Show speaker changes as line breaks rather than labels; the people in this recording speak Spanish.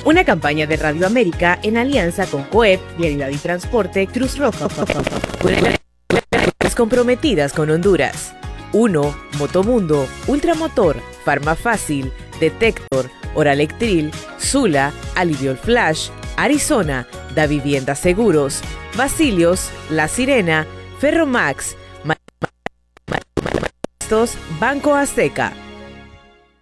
Una campaña de Radio América en alianza con COEP, Vialidad y Transporte, Cruz Roja. Comprometidas con Honduras. 1. Motomundo, Ultramotor, Farmafácil, Detector, Oralectril, Sula, Aliviol Flash, Arizona, Da Vivienda Seguros, Basilios, La Sirena, Ferromax, Banco Azteca.